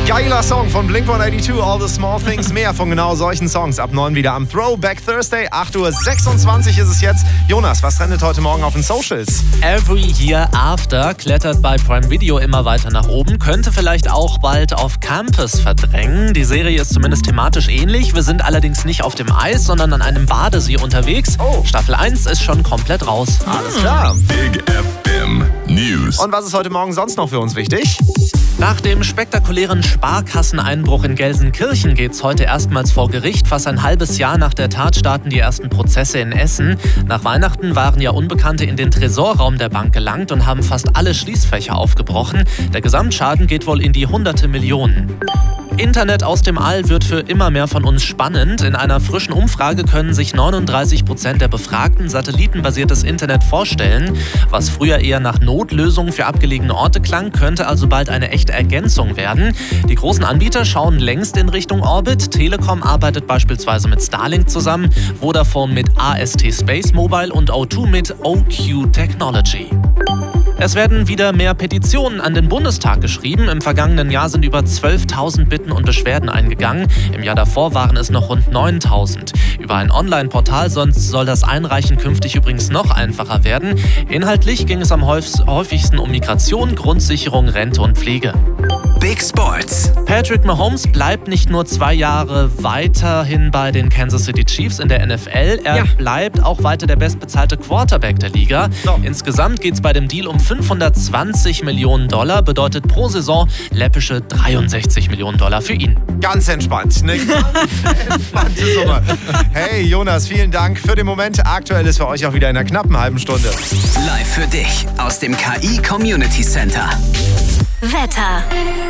Geiler Song von Blink-182, All the Small Things. Mehr von genau solchen Songs ab 9 wieder am Throwback Thursday. 8:26 Uhr ist es jetzt. Jonas, was trendet heute Morgen auf den Socials? Every Year After klettert bei Prime Video immer weiter nach oben, könnte vielleicht auch bald auf Campus verdrängen. Die Serie ist zumindest thematisch ähnlich. Wir sind allerdings nicht auf dem Eis, sondern an einem Badesee unterwegs. Staffel 1 ist schon komplett raus. Alles klar. Big FM News. Und was ist heute Morgen sonst noch für uns wichtig? Nach dem spektakulären Sparkasseneinbruch in Gelsenkirchen geht's heute erstmals vor Gericht. Fast ein halbes Jahr nach der Tat starten die ersten Prozesse in Essen. Nach Weihnachten waren ja Unbekannte in den Tresorraum der Bank gelangt und haben fast alle Schließfächer aufgebrochen. Der Gesamtschaden geht wohl in die hunderte Millionen. Internet aus dem All wird für immer mehr von uns spannend. In einer frischen Umfrage können sich 39% der Befragten satellitenbasiertes Internet vorstellen. Was früher eher nach Notlösungen für abgelegene Orte klang, könnte also bald eine echte Ergänzung werden. Die großen Anbieter schauen längst in Richtung Orbit. Telekom arbeitet beispielsweise mit Starlink zusammen, Vodafone mit AST Space Mobile und O2 mit OQ Technology. Es werden wieder mehr Petitionen an den Bundestag geschrieben. Im vergangenen Jahr sind über 12.000 Bitten und Beschwerden eingegangen. Im Jahr davor waren es noch rund 9.000. Über ein Online-Portal sonst soll das Einreichen künftig übrigens noch einfacher werden. Inhaltlich ging es am häufigsten um Migration, Grundsicherung, Rente und Pflege. Big Sports. Patrick Mahomes bleibt nicht nur 2 Jahre weiterhin bei den Kansas City Chiefs in der NFL. Er bleibt auch weiter der bestbezahlte Quarterback der Liga. Insgesamt geht es bei dem Deal um $520 Millionen, bedeutet pro Saison läppische $63 Millionen für ihn. Ganz entspannt. Eine ganz entspannte Summe. Hey Jonas, vielen Dank für den Moment. Aktuell ist für euch auch wieder in einer knappen halben Stunde. Live für dich aus dem KI Community Center. Wetter.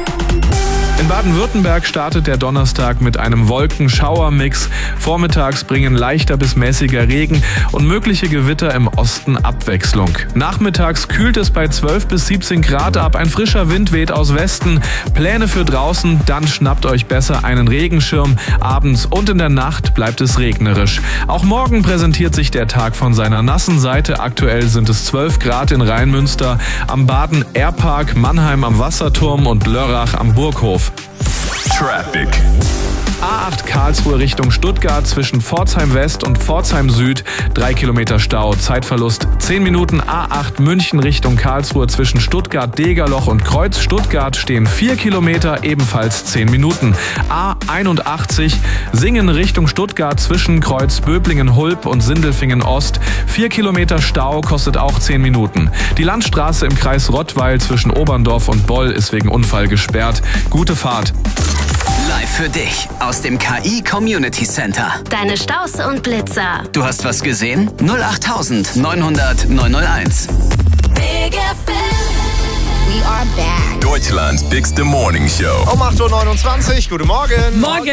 In Baden-Württemberg startet der Donnerstag mit einem Wolkenschauermix. Vormittags bringen leichter bis mäßiger Regen und mögliche Gewitter im Osten Abwechslung. Nachmittags kühlt es bei 12 bis 17 Grad ab. Ein frischer Wind weht aus Westen. Pläne für draußen, dann schnappt euch besser einen Regenschirm. Abends und in der Nacht bleibt es regnerisch. Auch morgen präsentiert sich der Tag von seiner nassen Seite. Aktuell sind es 12 Grad in Rheinmünster, am Baden Airpark, Mannheim am Wasserturm und Lörrach am Burghof. Traffic. A8 Karlsruhe Richtung Stuttgart zwischen Pforzheim West und Pforzheim Süd 3 Kilometer Stau, Zeitverlust 10 Minuten. A8 München Richtung Karlsruhe zwischen Stuttgart, Degerloch und Kreuz Stuttgart stehen 4 Kilometer, ebenfalls 10 Minuten. A81 Singen Richtung Stuttgart zwischen Kreuz Böblingen Hulp und Sindelfingen Ost 4 Kilometer Stau, kostet auch 10 Minuten. Die Landstraße im Kreis Rottweil zwischen Oberndorf und Boll ist wegen Unfall gesperrt. Gute Fahrt. Live für dich aus dem KI Community Center. Deine Staus und Blitzer. Du hast was gesehen? 08000 900 901. Big FM. We are back. Deutschlands bigste Morning Show. Um 8:29 Uhr. Guten Morgen. Morgen.